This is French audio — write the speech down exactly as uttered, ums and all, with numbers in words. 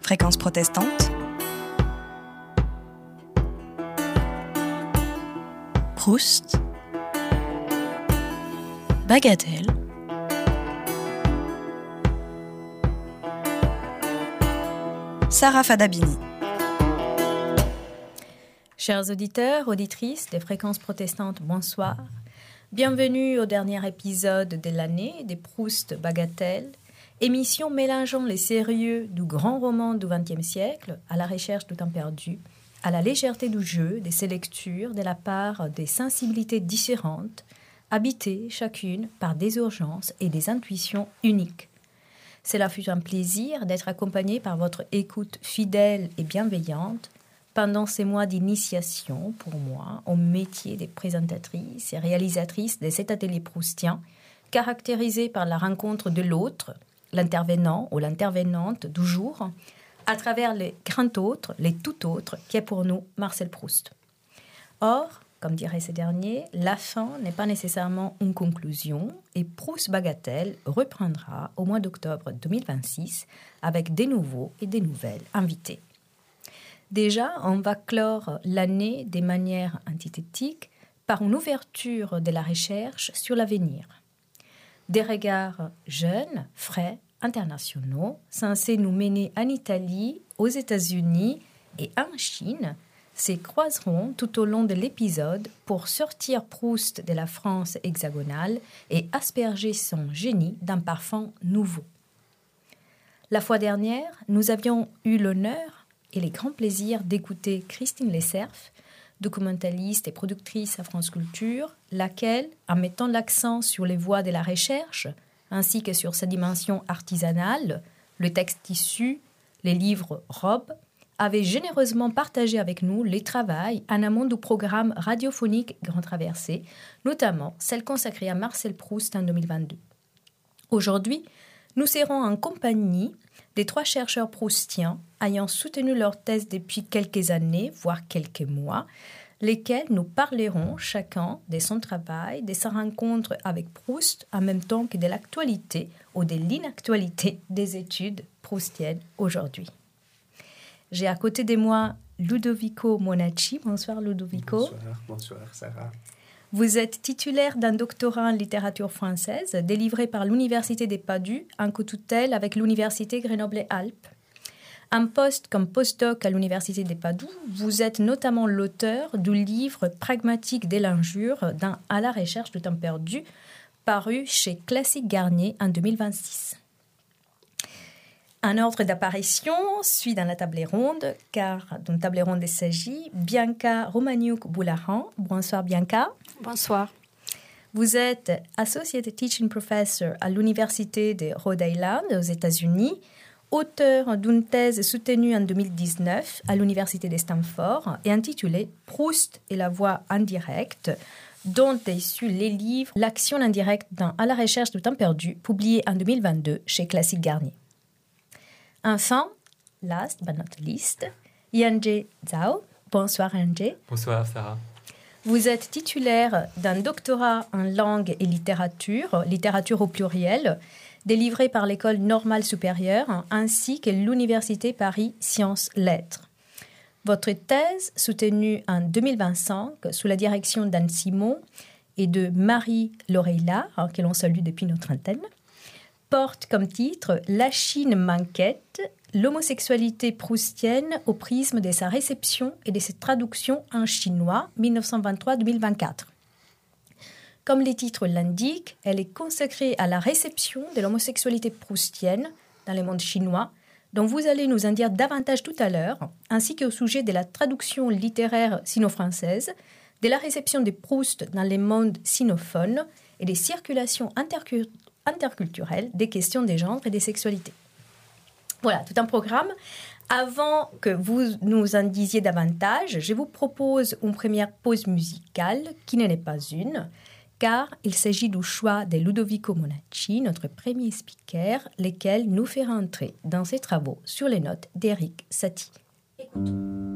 Fréquence protestante. Proust. Bagatelle. Sarah Fadabini. Chers auditeurs, auditrices des Fréquences protestantes, bonsoir. Bienvenue au dernier épisode de l'année des Proust Bagatelle, émission mélangeant les sérieux du grand roman du vingtième siècle à la recherche du temps perdu, à la légèreté du jeu, de ses lectures de la part des sensibilités différentes, habitées chacune par des urgences et des intuitions uniques. Cela fut un plaisir d'être accompagné par votre écoute fidèle et bienveillante pendant ces mois d'initiation pour moi au métier des présentatrices et réalisatrices de cet atelier proustien, caractérisé par la rencontre de l'autre, l'intervenant ou l'intervenante du jour, à travers les grands autres, les tout autres, qui est pour nous Marcel Proust. Or, comme dirait ce dernier, la fin n'est pas nécessairement une conclusion et Proust Bagatelle reprendra au mois d'octobre deux mille vingt-six avec des nouveaux et des nouvelles invités. Déjà, on va clore l'année de manière antithétique par une ouverture de la recherche sur l'avenir. Des regards jeunes, frais, internationaux, censés nous mener en Italie, aux États-Unis et en Chine, se croiseront tout au long de l'épisode pour sortir Proust de la France hexagonale et asperger son génie d'un parfum nouveau. La fois dernière, nous avions eu l'honneur et le grand plaisir d'écouter Christine Lesserf, documentaliste et productrice à France Culture, laquelle, en mettant l'accent sur les voies de la recherche, ainsi que sur sa dimension artisanale, le texte issu, les livres robes, avait généreusement partagé avec nous les travaux en amont du programme radiophonique Grand Traversée, notamment celle consacrée à Marcel Proust en deux mille vingt-deux. Aujourd'hui, nous serons en compagnie des trois chercheurs proustiens ayant soutenu leur thèse depuis quelques années, voire quelques mois, lesquels nous parleront chacun de son travail, de sa rencontre avec Proust, en même temps que de l'actualité ou de l'inactualité des études proustiennes aujourd'hui. J'ai à côté de moi Ludovico Monacci. Bonsoir Ludovico. Bonsoir, bonsoir Sarah. Vous êtes titulaire d'un doctorat en littérature française délivré par l'Université de Padoue en co-tutelle avec l'Université Grenoble-Alpes. En poste comme postdoc à l'Université de Padoue, vous êtes notamment l'auteur du livre Pragmatique de l'injure dans À la recherche du temps perdu, paru chez Classique Garnier en deux mille vingt-six. Un ordre d'apparition suit dans la table ronde, car d'une table ronde il s'agit. Bianca Romaniuk-Boularan. Bonsoir Bianca. Bonsoir. Vous êtes Associate Teaching Professor à l'Université de Rhode Island aux États-Unis, auteur d'une thèse soutenue en deux mille dix-neuf à l'Université de Stanford et intitulée « Proust et la voix indirecte », dont est issu les livres « L'action indirecte dans À la recherche du temps perdu », publié en deux mille vingt-deux chez Classique Garnier. Enfin, last but not least, Yanjie Zhao. Bonsoir Yanjie. Bonsoir Sarah. Vous êtes titulaire d'un doctorat en langue et littérature, littérature au pluriel, délivré par l'École normale supérieure ainsi que l'Université Paris Sciences Lettres. Votre thèse, soutenue en deux mille vingt-cinq sous la direction d'Anne Simon et de Marie Loreilla, que l'on salue depuis notre antenne, porte comme titre « La Chine m'inquiète, l'homosexualité proustienne au prisme de sa réception et de ses traductions en chinois dix-neuf cent vingt-trois à deux mille vingt-quatre ». Comme les titres l'indiquent, elle est consacrée à la réception de l'homosexualité proustienne dans le monde chinois, dont vous allez nous en dire davantage tout à l'heure, ainsi qu'au sujet de la traduction littéraire sino-française, de la réception de Proust dans les mondes sinophones et des circulations interculturelles interculturelle des questions des genres et des sexualités. Voilà, tout un programme. Avant que vous nous en disiez davantage, je vous propose une première pause musicale, qui n'en est pas une, car il s'agit du choix de Ludovico Monacci, notre premier speaker, lequel nous fera entrer dans ses travaux sur les notes d'Éric Satie. Écoute.